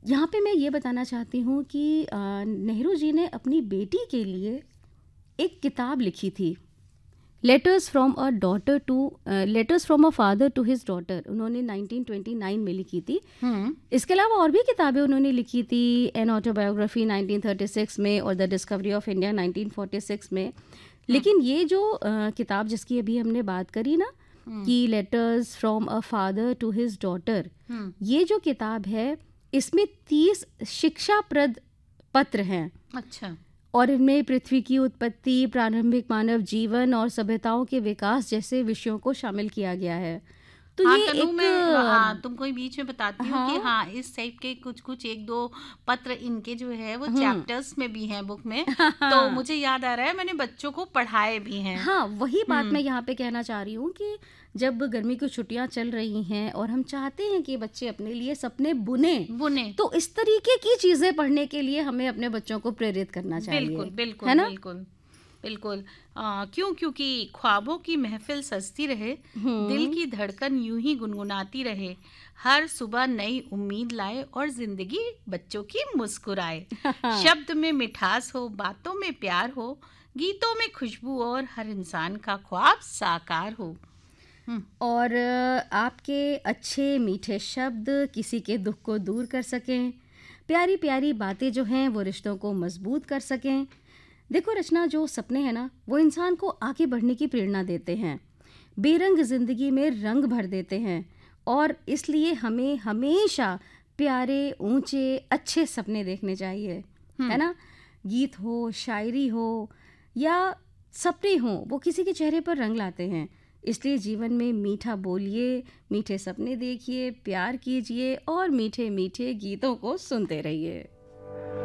यहाँ पे मैं ये बताना चाहती हूँ कि नेहरू जी ने अपनी बेटी के लिए एक किताब लिखी थी, letters from a father to his daughter. उन्होंने 1929 में लिखी थी। इसके अलावा और भी किताबें उन्होंने लिखी थी, एन ऑटोबायोग्राफी 1936 में और द डिस्कवरी ऑफ इंडिया 1946 में। लेकिन ये जो किताब जिसकी अभी हमने बात करी ना, कि letters from a father to his daughter, ये जो किताब है इसमें 30 शिक्षाप्रद पत्र हैं। अच्छा। और इनमें पृथ्वी की उत्पत्ति, प्रारंभिक मानव जीवन और सभ्यताओं के विकास जैसे विषयों को शामिल किया गया है। तो हाँ ये तनु, एक मैं तुमको ही बीच में बताती हूँ कि हाँ हाँ, इस टाइप के कुछ कुछ एक दो पत्र इनके जो है वो हम्म चैप्टर्स में भी हैं बुक में। तो मुझे याद आ रहा है, मैंने बच्चों को पढ़ाए भी हैं। हाँ, वही बात मैं हम्म। यहाँ पे कहना चाह रही हूँ कि जब गर्मी की छुट्टियां चल रही हैं और हम चाहते हैं कि बच्चे अपने लिए सपने बुने, बुने। तो इस तरीके की चीजें पढ़ने के लिए हमें अपने बच्चों को प्रेरित करना बिल्कुल चाहिए, बिल्कुल है ना? बिल्कुल बिल्कुल। क्यों? क्योंकि ख्वाबों की महफिल सजती रहे, दिल हम्म की धड़कन यूं ही गुनगुनाती रहे, हर सुबह नई उम्मीद लाए और जिंदगी बच्चों की मुस्कुराए। शब्द में मिठास हो, बातों में प्यार हो, गीतों में खुशबू और हर इंसान का ख्वाब साकार हो। हम्म। और आपके अच्छे मीठे शब्द किसी के दुख को दूर कर सकें, प्यारी प्यारी बातें जो हैं वो रिश्तों को मजबूत कर सकें। देखो रचना, जो सपने हैं ना वो इंसान को आगे बढ़ने की प्रेरणा देते हैं, बेरंग जिंदगी में रंग भर देते हैं, और इसलिए हमें हमेशा प्यारे, ऊंचे, अच्छे सपने देखने चाहिए, है हम्म। ना? गीत हो, शायरी हो या सपने हो, वो किसी के चेहरे पर रंग लाते हैं। इसलिए जीवन में मीठा बोलिए, मीठे सपने देखिए, प्यार कीजिए और मीठे मीठे गीतों को सुनते रहिए।